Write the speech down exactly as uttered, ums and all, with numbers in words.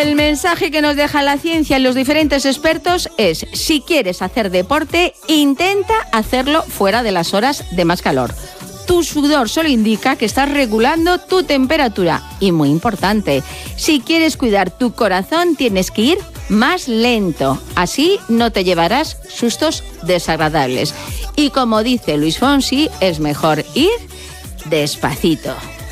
El mensaje que nos deja la ciencia y los diferentes expertos es: si quieres hacer deporte, intenta hacerlo fuera de las horas de más calor. Tu sudor solo indica que estás regulando tu temperatura. Y muy importante, si quieres cuidar tu corazón, tienes que ir más lento. Así no te llevarás sustos desagradables. Y como dice Luis Fonsi, es mejor ir despacito.